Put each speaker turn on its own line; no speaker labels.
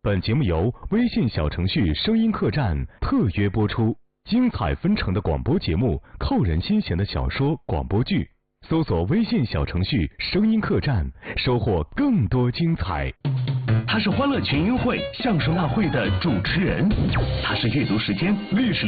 本节目由微信小程序声音客栈特约播出，精彩纷呈的广播节目，扣人心弦的小说、广播剧，搜索微信小程序声音客栈，收获更多精彩。
他是欢乐群英会相声大会的主持人，他是阅读时间历史